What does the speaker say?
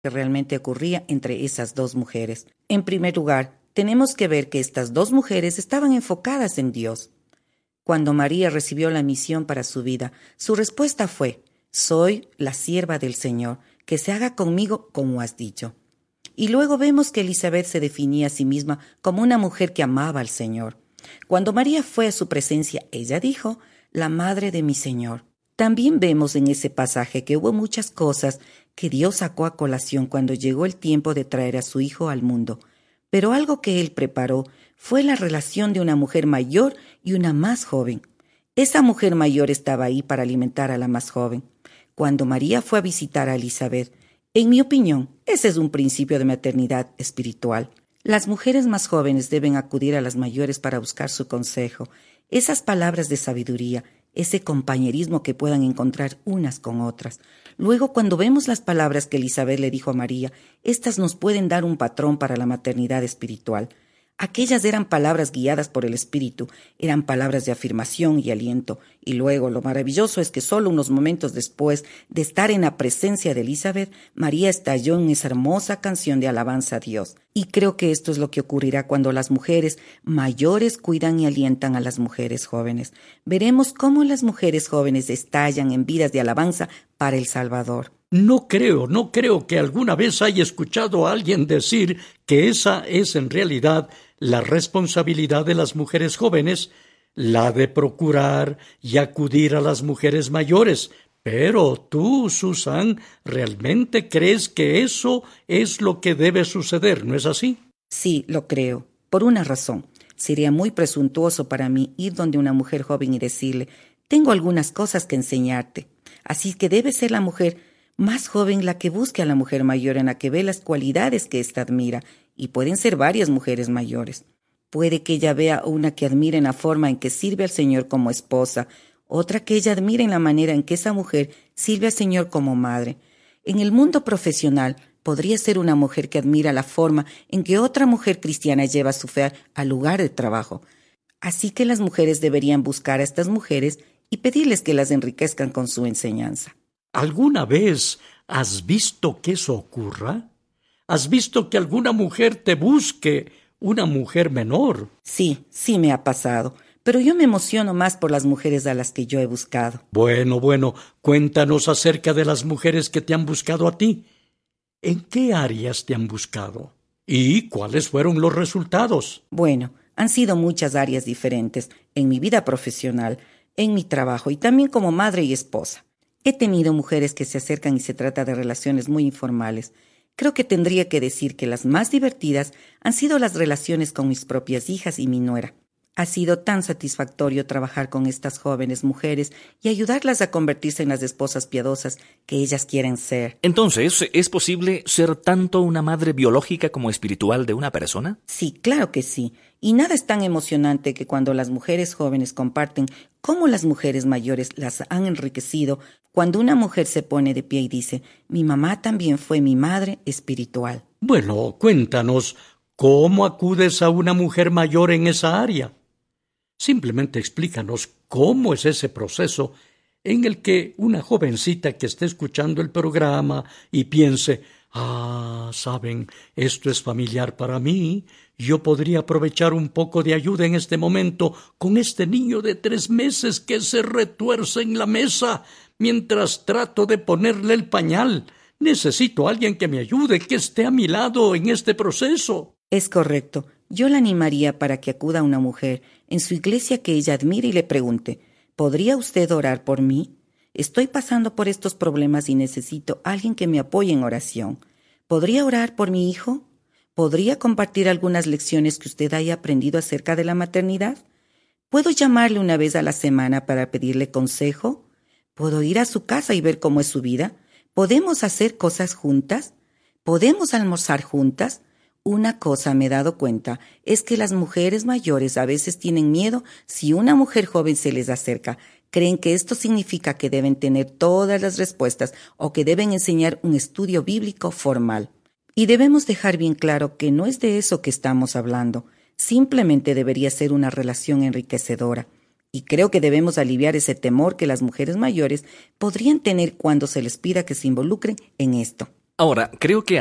que realmente ocurría entre esas dos mujeres. En primer lugar, tenemos que ver que estas dos mujeres estaban enfocadas en Dios. Cuando María recibió la misión para su vida, su respuesta fue: «Soy la sierva del Señor, que se haga conmigo como has dicho». Y luego vemos que Elizabeth se definía a sí misma como una mujer que amaba al Señor. Cuando María fue a su presencia, ella dijo: «La madre de mi Señor». También vemos en ese pasaje que hubo muchas cosas que Dios sacó a colación cuando llegó el tiempo de traer a su hijo al mundo. Pero algo que Él preparó fue la relación de una mujer mayor y una más joven. Esa mujer mayor estaba ahí para alimentar a la más joven. Cuando María fue a visitar a Elizabeth, en mi opinión, ese es un principio de maternidad espiritual. Las mujeres más jóvenes deben acudir a las mayores para buscar su consejo, esas palabras de sabiduría, ese compañerismo que puedan encontrar unas con otras. Luego, cuando vemos las palabras que Elizabeth le dijo a María, estas nos pueden dar un patrón para la maternidad espiritual. Aquellas eran palabras guiadas por el Espíritu, eran palabras de afirmación y aliento. Y luego, lo maravilloso es que solo unos momentos después de estar en la presencia de Elizabeth, María estalló en esa hermosa canción de alabanza a Dios. Y creo que esto es lo que ocurrirá cuando las mujeres mayores cuidan y alientan a las mujeres jóvenes. Veremos cómo las mujeres jóvenes estallan en vidas de alabanza para el Salvador. No creo que alguna vez haya escuchado a alguien decir que esa es en realidad la responsabilidad de las mujeres jóvenes, la de procurar y acudir a las mujeres mayores. Pero tú, Susan, ¿realmente crees que eso es lo que debe suceder, no es así? Sí, lo creo, por una razón. Sería muy presuntuoso para mí ir donde una mujer joven y decirle: «Tengo algunas cosas que enseñarte». Así que debe ser la mujer más joven la que busque a la mujer mayor, en la que ve las cualidades que ésta admira, y pueden ser varias mujeres mayores. Puede que ella vea una que admire en la forma en que sirve al Señor como esposa, otra que ella admire en la manera en que esa mujer sirve al Señor como madre. En el mundo profesional podría ser una mujer que admira la forma en que otra mujer cristiana lleva su fe al lugar de trabajo. Así que las mujeres deberían buscar a estas mujeres y pedirles que las enriquezcan con su enseñanza. ¿Alguna vez has visto que eso ocurra? ¿Has visto que alguna mujer te busque, una mujer menor? Sí me ha pasado, pero yo me emociono más por las mujeres a las que yo he buscado. Bueno, cuéntanos acerca de las mujeres que te han buscado a ti. ¿En qué áreas te han buscado? ¿Y cuáles fueron los resultados? Bueno, han sido muchas áreas diferentes en mi vida profesional, en mi trabajo y también como madre y esposa. He tenido mujeres que se acercan y se trata de relaciones muy informales. Creo que tendría que decir que las más divertidas han sido las relaciones con mis propias hijas y mi nuera. Ha sido tan satisfactorio trabajar con estas jóvenes mujeres y ayudarlas a convertirse en las esposas piadosas que ellas quieren ser. Entonces, ¿es posible ser tanto una madre biológica como espiritual de una persona? Sí, claro que sí. Y nada es tan emocionante que cuando las mujeres jóvenes comparten cómo las mujeres mayores las han enriquecido, cuando una mujer se pone de pie y dice: «Mi mamá también fue mi madre espiritual». Bueno, cuéntanos, ¿cómo acudes a una mujer mayor en esa área? Simplemente explícanos cómo es ese proceso en el que una jovencita que esté escuchando el programa y piense: ¿saben? Esto es familiar para mí. Yo podría aprovechar un poco de ayuda en este momento con este niño de 3 meses que se retuerce en la mesa mientras trato de ponerle el pañal. Necesito a alguien que me ayude, que esté a mi lado en este proceso». Es correcto. Yo la animaría para que acuda a una mujer en su iglesia que ella admire y le pregunte: ¿podría usted orar por mí? Estoy pasando por estos problemas y necesito a alguien que me apoye en oración. ¿Podría orar por mi hijo? ¿Podría compartir algunas lecciones que usted haya aprendido acerca de la maternidad? ¿Puedo llamarle una vez a la semana para pedirle consejo? ¿Puedo ir a su casa y ver cómo es su vida? ¿Podemos hacer cosas juntas? ¿Podemos almorzar juntas? Una cosa me he dado cuenta es que las mujeres mayores a veces tienen miedo si una mujer joven se les acerca. Creen que esto significa que deben tener todas las respuestas o que deben enseñar un estudio bíblico formal. Y debemos dejar bien claro que no es de eso que estamos hablando. Simplemente debería ser una relación enriquecedora. Y creo que debemos aliviar ese temor que las mujeres mayores podrían tener cuando se les pida que se involucren en esto. Ahora, creo que